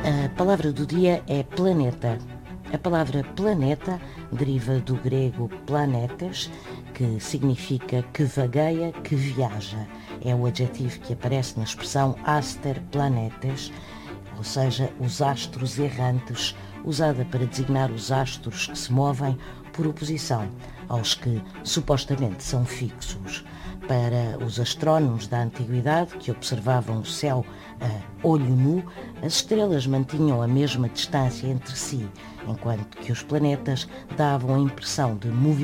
A palavra do dia é planeta. A palavra planeta deriva do grego planetes, que significa que vagueia, que viaja. É o adjetivo que aparece na expressão aster planetes, ou seja, os astros errantes, usada para designar os astros que se movem por oposição aos que supostamente são fixos. Para os astrónomos da antiguidade, que observavam o céu a olho nu, as estrelas mantinham a mesma distância entre si, enquanto que os planetas davam a impressão de movimento